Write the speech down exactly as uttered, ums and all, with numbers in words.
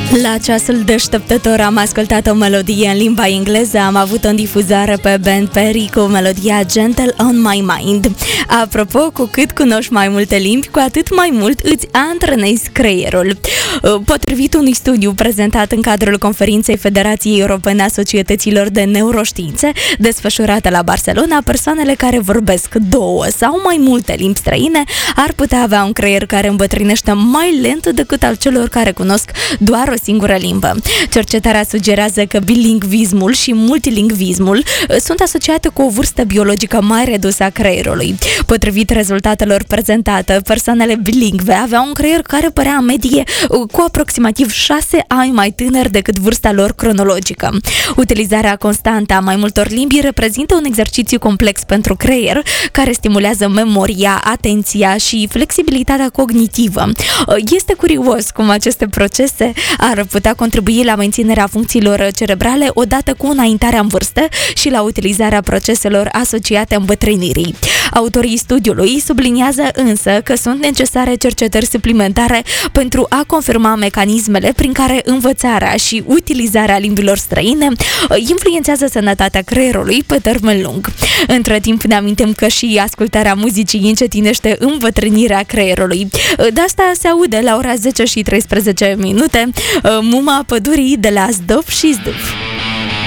La ceasul deșteptător am ascultat o melodie în limba engleză, am avut o difuzare pe Ben Perry cu melodia Gentle on My Mind. Apropo, cu cât cunoști mai multe limbi, cu atât mai mult îți antrenezi creierul. Potrivit unui studiu prezentat în cadrul conferinței Federației Europene a Societăților de Neuroștiințe, desfășurată la Barcelona, persoanele care vorbesc două sau mai multe limbi străine ar putea avea un creier care îmbătrânește mai lent decât al celor care cunosc doar o singură limbă. Cercetarea sugerează că bilingvismul și multilingvismul sunt asociate cu o vârstă biologică mai redusă a creierului. Potrivit rezultatelor prezentate, persoanele bilingve aveau un creier care părea în medie cu aproximativ șase ani mai tânăr decât vârsta lor cronologică. Utilizarea constantă a mai multor limbi reprezintă un exercițiu complex pentru creier, care stimulează memoria, atenția și flexibilitatea cognitivă. Este curios cum aceste procese ar putea contribui la menținerea funcțiilor cerebrale odată cu înaintarea în vârstă și la utilizarea proceselor asociate îmbătrânirii. Autorii studiului subliniază însă că sunt necesare cercetări suplimentare pentru a confirma mecanismele prin care învățarea și utilizarea limbilor străine influențează sănătatea creierului pe termen lung. Între timp ne amintim că și ascultarea muzicii încetinește îmbătrânirea creierului. De asta se aude la ora zece și treisprezece minute Muma Pădurii de la Zdov și Zdov.